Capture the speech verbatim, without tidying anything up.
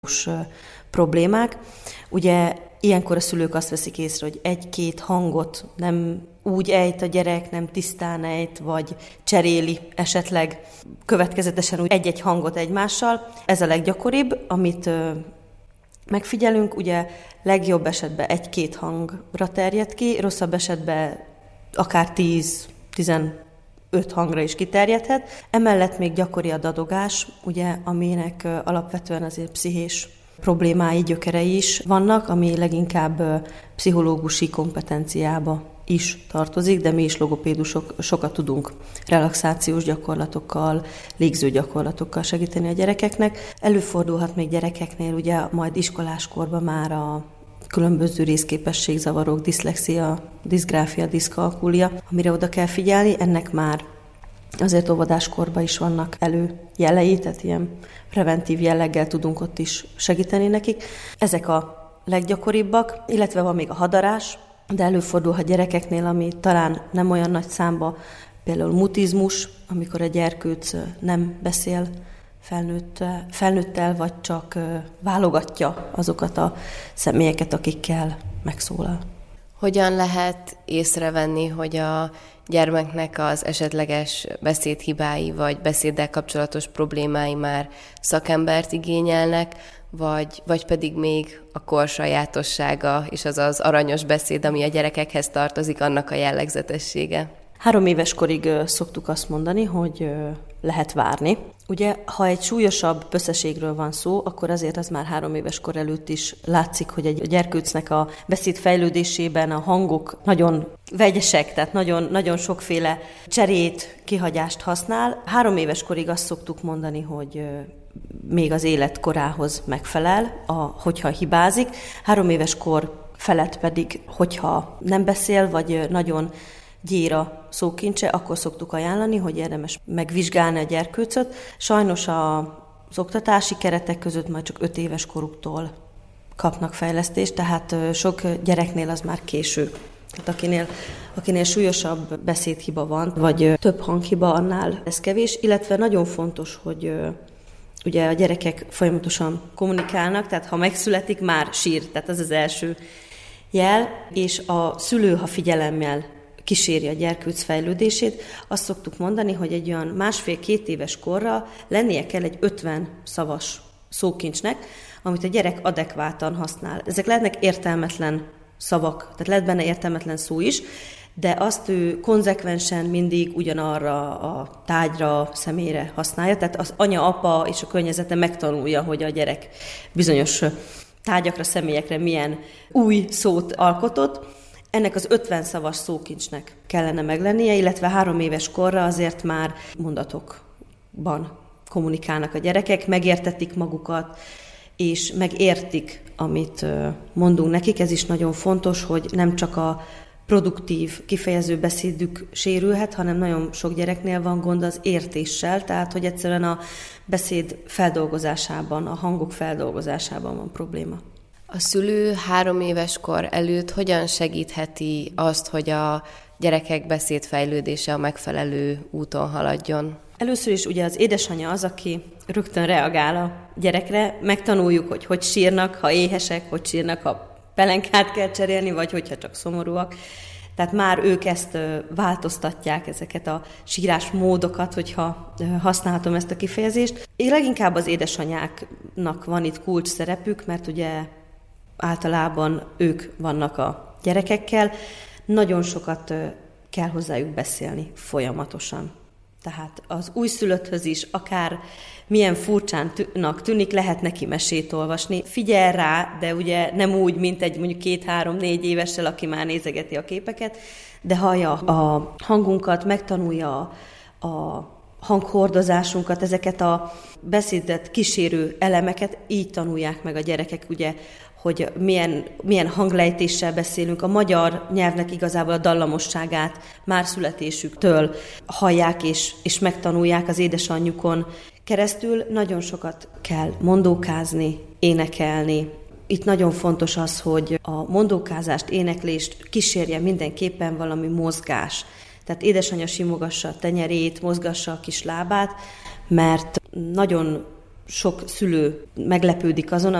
problémák. Ugye ilyenkor a szülők azt veszik észre, hogy egy-két hangot nem úgy ejt a gyerek, nem tisztán ejt, vagy cseréli esetleg következetesen úgy egy-egy hangot egymással. Ez a leggyakoribb, amit ö, megfigyelünk, ugye legjobb esetben egy-két hangra terjed ki, rosszabb esetben akár tíz-tizenöt hangra is kiterjedhet. Emellett még gyakori a dadogás, ugye, aminek ö, alapvetően azért pszichés problémái, gyökerei is vannak, ami leginkább pszichológusi kompetenciába is tartozik, de mi is logopédusok sokat tudunk relaxációs gyakorlatokkal, légző gyakorlatokkal segíteni a gyerekeknek. Előfordulhat még gyerekeknél, ugye majd iskoláskorban már a különböző részképességzavarok, diszlexia, diszgráfia, diszkalkulia, amire oda kell figyelni, ennek már azért óvodáskorban is vannak előjelei, tehát ilyen preventív jelleggel tudunk ott is segíteni nekik. Ezek a leggyakoribbak, illetve van még a hadarás, de előfordulhat gyerekeknél, ami talán nem olyan nagy számba, például mutizmus, amikor a gyerkőc nem beszél felnőtt, felnőttel, vagy csak válogatja azokat a személyeket, akikkel megszólal. Hogyan lehet észrevenni, hogy a gyermeknek az esetleges beszédhibái vagy beszéddel kapcsolatos problémái már szakembert igényelnek, vagy, vagy pedig még a kor sajátossága és az az aranyos beszéd, ami a gyerekekhez tartozik, annak a jellegzetessége? Három éves korig szoktuk azt mondani, hogy lehet várni. Ugye, ha egy súlyosabb pösszeségről van szó, akkor azért az már három éves kor előtt is látszik, hogy egy gyerkőcnek a beszéd fejlődésében a hangok nagyon vegyesek, tehát nagyon, nagyon sokféle cserét, kihagyást használ. Három éves korig azt szoktuk mondani, hogy még az életkorához megfelel, a, hogyha hibázik. Három éves kor felett pedig, hogyha nem beszél, vagy nagyon gyéra szókincse, akkor szoktuk ajánlani, hogy érdemes megvizsgálni a gyerkőcöt. Sajnos az oktatási keretek között már csak öt éves koruktól kapnak fejlesztést, tehát sok gyereknél az már késő. Tehát akinél, akinél súlyosabb beszédhiba van, vagy több hanghiba, annál ez kevés, illetve nagyon fontos, hogy ugye a gyerekek folyamatosan kommunikálnak, tehát ha megszületik, már sír, tehát ez az első jel, és a szülő, ha figyelemmel kíséri a gyerkőc fejlődését, azt szoktuk mondani, hogy egy olyan másfél-két éves korra lennie kell egy ötven szavas szókincsnek, amit a gyerek adekvátan használ. Ezek lehetnek értelmetlen szavak, tehát lehet benne értelmetlen szó is, de azt ő konzekvensen mindig ugyanarra a tárgyra, személyre használja, tehát az anya, apa és a környezete megtanulja, hogy a gyerek bizonyos tárgyakra, személyekre milyen új szót alkotott. Ennek az ötven szavas szókincsnek kellene meglennie, illetve három éves korra azért már mondatokban kommunikálnak a gyerekek, megértetik magukat, és megértik, amit mondunk nekik. Ez is nagyon fontos, hogy nem csak a produktív, kifejező beszédük sérülhet, hanem nagyon sok gyereknél van gond az értéssel, tehát hogy egyszerűen a beszéd feldolgozásában, a hangok feldolgozásában van probléma. A szülő három éves kor előtt hogyan segítheti azt, hogy a gyerekek beszédfejlődése a megfelelő úton haladjon? Először is ugye az édesanyja az, aki rögtön reagál a gyerekre, megtanuljuk, hogy hogy sírnak, ha éhesek, hogy sírnak, ha pelenkát kell cserélni, vagy hogyha csak szomorúak. Tehát már ők ezt változtatják, ezeket a sírásmódokat, hogyha használhatom ezt a kifejezést. Én leginkább az édesanyáknak van itt kulcs szerepük, mert ugye általában ők vannak a gyerekekkel, nagyon sokat kell hozzájuk beszélni folyamatosan. Tehát az újszülötthöz is, akár milyen furcsának tűnik, lehet neki mesét olvasni. Figyel rá, de ugye nem úgy, mint egy mondjuk két-három-négy évessel, aki már nézegeti a képeket, de hallja a hangunkat, megtanulja a hanghordozásunkat, ezeket a beszédet kísérő elemeket, így tanulják meg a gyerekek, ugye, hogy milyen, milyen hanglejtéssel beszélünk. A magyar nyelvnek igazából a dallamosságát már születésüktől hallják és, és megtanulják az édesanyjukon keresztül. Nagyon sokat kell mondókázni, énekelni. Itt nagyon fontos az, hogy a mondókázást, éneklést kísérje mindenképpen valami mozgás. Tehát édesanyja simogassa a tenyerét, mozgassa a kis lábát, mert nagyon sok szülő meglepődik azon,